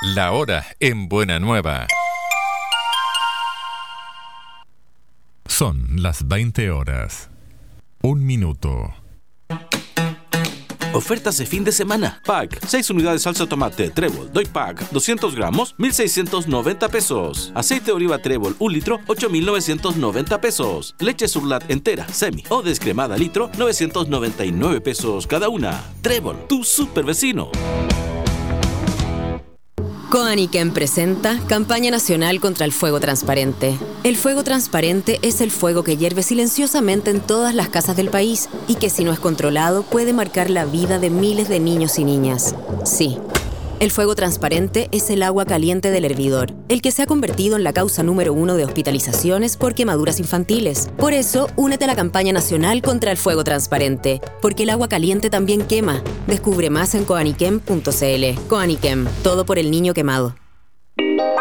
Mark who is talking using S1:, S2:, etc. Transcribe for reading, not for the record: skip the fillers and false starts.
S1: La hora en Buena Nueva. Son las 20 horas. 1 minuto.
S2: Ofertas de fin de semana. Pack, 6 unidades salsa tomate Trébol, Doy Pack, 200 gramos, 1,690 pesos. Aceite de oliva Trébol, 1 litro, 8,990 pesos. Leche Surlat entera, semi o descremada litro, 999 pesos cada una. Trébol, tu super vecino.
S3: Coaniquem presenta Campaña Nacional contra el Fuego Transparente. El fuego transparente es el fuego que hierve silenciosamente en todas las casas del país y que, si no es controlado, puede marcar la vida de miles de niños y niñas. Sí, el fuego transparente es el agua caliente del hervidor, el que se ha convertido en la causa número 1 de hospitalizaciones por quemaduras infantiles. Por eso, únete a la Campaña Nacional contra el Fuego Transparente, porque el agua caliente también quema. Descubre más en coaniquem.cl. Coaniquem, todo por el niño quemado.